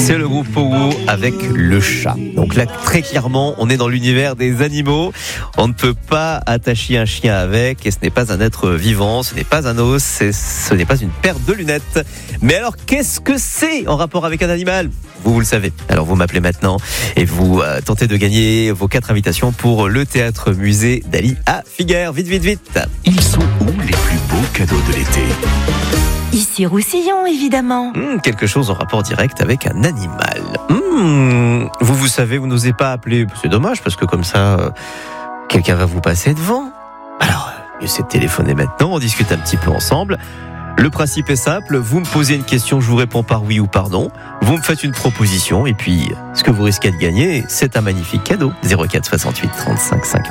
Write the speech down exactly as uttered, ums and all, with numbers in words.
C'est le groupe Pogo avec le chat. Donc là, très clairement, on est dans l'univers des animaux. On ne peut pas attacher un chien avec, et ce n'est pas un être vivant, ce n'est pas un os, ce n'est pas une paire de lunettes. Mais alors, qu'est-ce que c'est en rapport avec un animal ? Vous, vous le savez. Alors vous m'appelez maintenant et vous euh, tentez de gagner vos quatre invitations pour le théâtre musée Dali à Figueres. Vite, vite, vite. Ils sont où les plus beaux cadeaux de l'été ? Ici Roussillon, évidemment. Mmh, quelque chose en rapport direct avec un animal. Mmh, vous, vous savez, vous n'osez pas appeler. C'est dommage parce que comme ça, euh, quelqu'un va vous passer devant. Alors, essayez de téléphoner maintenant, on discute un petit peu ensemble. Le principe est simple, vous me posez une question, je vous réponds par oui ou par non. Vous me faites une proposition et puis ce que vous risquez de gagner, c'est un magnifique cadeau. zéro quatre soixante-huit trente-cinq cinquante